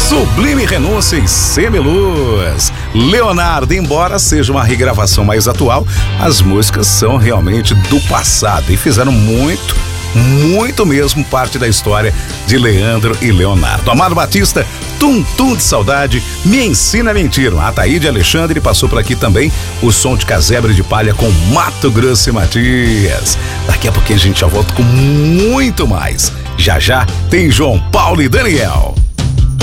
Sublime Renúncia e Semiluz. Leonardo, embora seja uma regravação mais atual, as músicas são realmente do passado e fizeram muito mesmo parte da história de Leandro e Leonardo. Amado Batista, Tum Tum de Saudade, Me Ensina a Mentir. Ataíde Alexandre passou por aqui também o som de Casebre de Palha com Mato Grosso e Matias. Daqui a pouquinho a gente já volta com muito mais. Já tem João Paulo e Daniel.